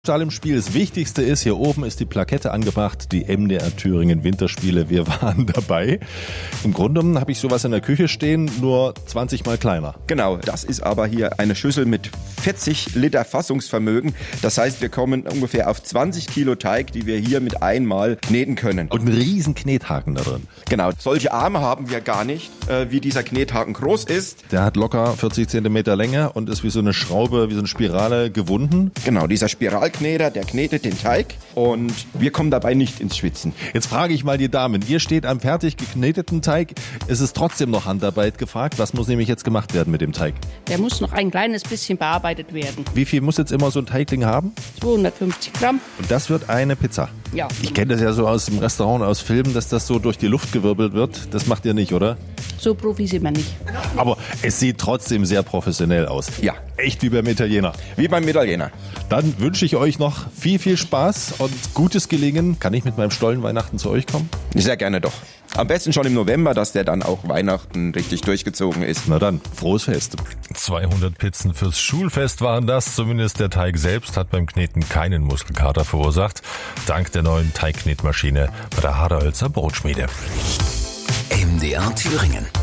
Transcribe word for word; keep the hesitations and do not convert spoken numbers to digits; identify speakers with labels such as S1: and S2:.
S1: Stahl im Spiel. Das Wichtigste ist, hier oben ist die Plakette angebracht, die M D R Thüringen Winterspiele. Wir waren dabei. Im Grunde genommen habe ich sowas in der Küche stehen, nur zwanzig Mal kleiner.
S2: Genau, das ist aber hier eine Schüssel mit vierzig Liter Fassungsvermögen. Das heißt, wir kommen ungefähr auf zwanzig Kilo Teig, die wir hier mit einmal kneten können.
S1: Und einen riesen Knethaken da drin.
S2: Genau, solche Arme haben wir gar nicht, äh, wie dieser Knethaken groß ist.
S1: Der hat locker vierzig Zentimeter Länge und ist wie so eine Schraube, wie so eine Spirale gewunden.
S2: Genau, dieser Spiralkneter, der knetet den Teig und wir kommen dabei nicht ins Schwitzen.
S1: Jetzt frage ich mal die Damen, ihr steht am fertig gekneteten Teig, es ist trotzdem noch Handarbeit gefragt. Was muss nämlich jetzt gemacht werden mit dem Teig?
S3: Der muss noch ein kleines bisschen bearbeitet werden.
S1: Wie viel muss jetzt immer so ein Teigling haben?
S3: zweihundertfünfzig Gramm.
S1: Und das wird eine Pizza?
S3: Ja.
S1: Ich kenne das ja so aus dem Restaurant, aus Filmen, dass das so durch die Luft gewirbelt wird. Das macht ihr nicht, oder?
S3: So Profi sind wir nicht.
S1: Aber es sieht trotzdem sehr professionell aus.
S2: Ja.
S1: Echt wie beim Italiener.
S2: Wie beim Italiener.
S1: Dann wünsche ich euch noch viel, viel Spaß und gutes Gelingen. Kann ich mit meinem Stollenweihnachten zu euch kommen?
S2: Sehr gerne doch. Am besten schon im November, dass der dann auch Weihnachten richtig durchgezogen ist.
S1: Na dann, frohes Fest.
S4: zweihundert Pizzen fürs Schulfest waren das. Zumindest der Teig selbst hat beim Kneten keinen Muskelkater verursacht. Dank der neuen Teigknetmaschine bei der Haderhölzer Brotschmiede.
S5: M D R Thüringen.